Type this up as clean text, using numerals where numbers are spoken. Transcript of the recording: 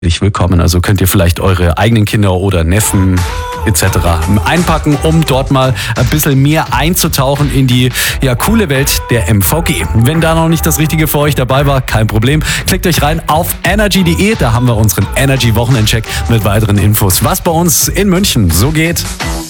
willkommen. Also könnt ihr vielleicht eure eigenen Kinder oder Neffen etc. einpacken, um dort mal ein bisschen mehr einzutauchen in die coole Welt der MVG. Wenn da noch nicht das Richtige für euch dabei war, kein Problem. Klickt euch rein auf energy.de, da haben wir unseren Energy Wochenendcheck mit weiteren Infos, was bei uns in München so geht.